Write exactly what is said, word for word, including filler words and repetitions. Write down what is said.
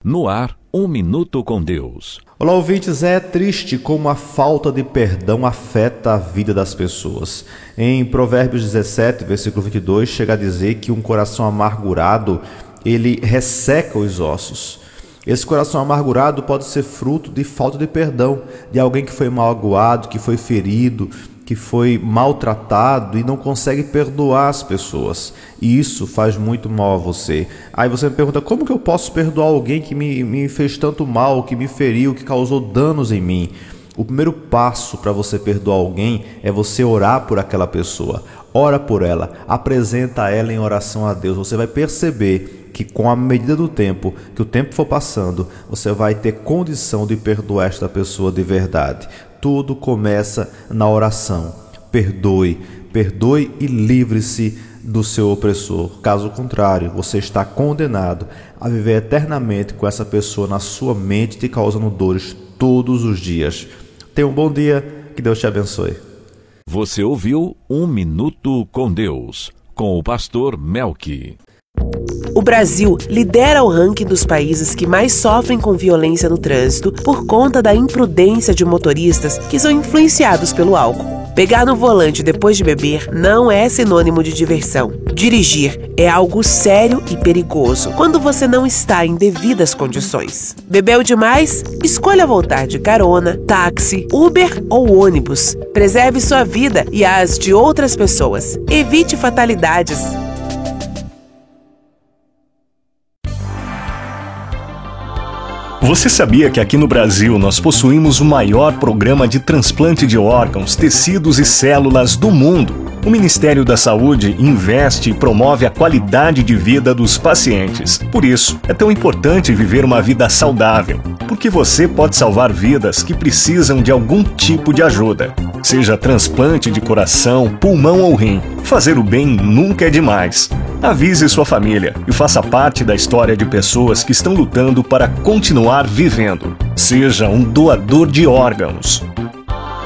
No ar, Um Minuto com Deus. Olá, ouvintes. É triste como a falta de perdão afeta a vida das pessoas. Em Provérbios dezessete, versículo vinte e dois, chega a dizer que um coração amargurado, ele resseca os ossos. Esse coração amargurado pode ser fruto de falta de perdão, de alguém que foi magoado, que foi ferido, que foi maltratado e não consegue perdoar as pessoas. E isso faz muito mal a você. Aí você me pergunta, como que eu posso perdoar alguém que me, me fez tanto mal, que me feriu, que causou danos em mim? O primeiro passo para você perdoar alguém é você orar por aquela pessoa. Ora por ela, apresenta ela em oração a Deus. Você vai perceber que com a medida do tempo, que o tempo for passando, você vai ter condição de perdoar esta pessoa de verdade. Tudo começa na oração. Perdoe, perdoe e livre-se do seu opressor. Caso contrário, você está condenado a viver eternamente com essa pessoa na sua mente, te causando dores todos os dias. Tenha um bom dia, que Deus te abençoe. Você ouviu Um Minuto com Deus, com o pastor Melqui. O Brasil lidera o ranking dos países que mais sofrem com violência no trânsito por conta da imprudência de motoristas que são influenciados pelo álcool. Pegar no volante depois de beber não é sinônimo de diversão. Dirigir é algo sério e perigoso quando você não está em devidas condições. Bebeu demais? Escolha voltar de carona, táxi, Uber ou ônibus. Preserve sua vida e as de outras pessoas. Evite fatalidades. Você sabia que aqui no Brasil nós possuímos o maior programa de transplante de órgãos, tecidos e células do mundo? O Ministério da Saúde investe e promove a qualidade de vida dos pacientes. Por isso, é tão importante viver uma vida saudável, porque você pode salvar vidas que precisam de algum tipo de ajuda. Seja transplante de coração, pulmão ou rim, fazer o bem nunca é demais. Avise sua família e faça parte da história de pessoas que estão lutando para continuar vivendo. Seja um doador de órgãos.